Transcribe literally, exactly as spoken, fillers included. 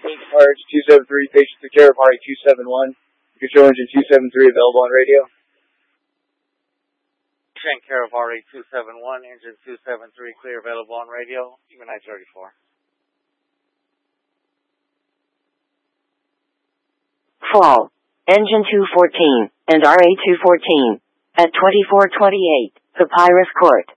R H two seven three, patient to care of R A two seven one. Control engine two seven three available on radio. Patient care of R A two seven one, engine two seven three clear, available on radio, Unite thirty-four. Fall, engine two fourteen, and R A two fourteen, at twenty-four twenty-eight, Papyrus Court.